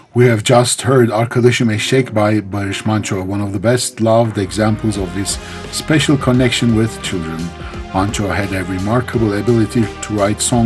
We have just heard Arkadaşım Eşek by Barış Manço, one of the best loved examples of his special connection with children. Manço had a remarkable ability to write songs